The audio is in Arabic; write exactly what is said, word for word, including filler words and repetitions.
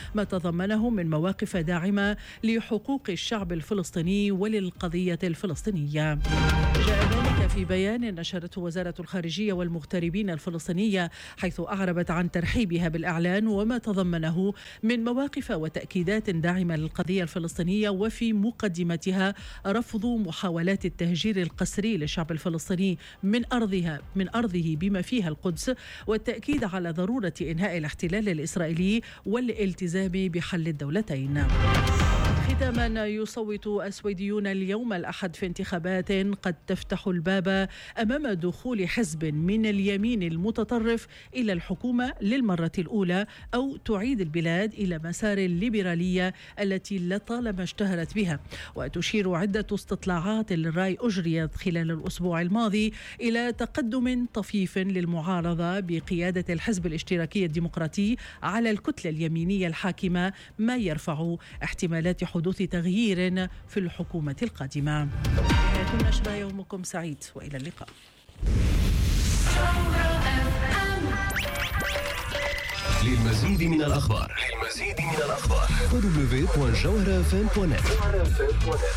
ما تضمنه من مواقف داعمة لحقوق الشعب الفلسطيني وللقضية الفلسطينية. جاء ذلك في بيان نشرته وزارة الخارجية والمغتربين الفلسطينية، حيث أعربت عن ترحيبها بالإعلان وما تضمنه من مواقف وتأكيدات داعمة للقضية الفلسطينية، وفي مقدمتها رفض محاولات التهجير القسري للشعب الفلسطيني من أرضها من أرضه بما فيها القدس، والتأكيد على ضرورة إنهاء الاحتلال الإسرائيلي والالتزام بحل الدولتين. ختاما، يصوت السويديون اليوم الأحد في انتخابات قد تفتح الباب أمام دخول حزب من اليمين المتطرف إلى الحكومة للمرة الأولى، أو تعيد البلاد إلى مسار الليبرالية التي لطالما اشتهرت بها. وتشير عدة استطلاعات للرأي أجريت خلال الأسبوع الماضي إلى تقدم طفيف للمعارضة بقيادة الحزب الاشتراكي الديمقراطي على الكتلة اليمينية الحاكمة، ما يرفع احتمالات حدوث تغيير في الحكومة القادمة. نهاية النشرة، يومكم سعيد وإلى اللقاء. للمزيد من الأخبار للمزيد من الأخبار دبليو دبليو دبليو دوت جوهرة إف إم دوت نت.